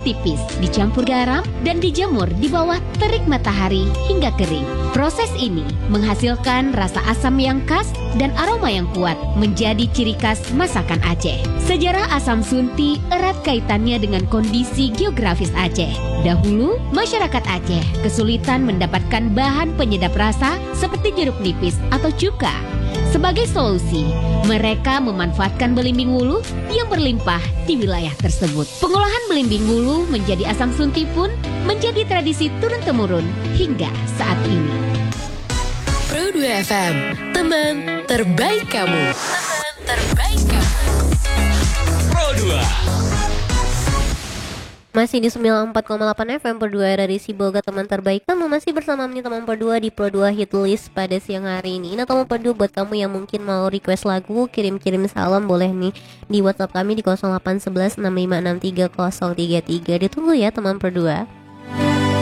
tipis, dicampur garam, dan dijemur di bawah terik matahari hingga kering. Proses ini menghasilkan rasa asam yang khas dan aroma yang kuat, menjadi ciri khas masakan Aceh. Sejarah asam sunti erat kaitannya dengan kondisi geografis Aceh. Dahulu, masyarakat Aceh kesulitan mendapatkan bahan penyedap rasa seperti jeruk nipis atau cuka. Sebagai solusi, mereka memanfaatkan belimbing wuluh yang berlimpah di wilayah tersebut. Pengolahan belimbing wuluh menjadi asam sunti pun menjadi tradisi turun-temurun hingga saat ini. Pro 2 FM, teman terbaik kamu. Teman terbaik kamu. Pro 2. Masih di 94,8 FM Pro 2 dari Sibolga, teman terbaik kamu. Masih bersama teman Pro 2 di Pro 2 Hit List pada siang hari ini. Nah, teman Pro 2, buat kamu yang mungkin mau request lagu, kirim-kirim salam boleh nih di WhatsApp kami di 0811 6563 033. Ditunggu ya teman Pro 2.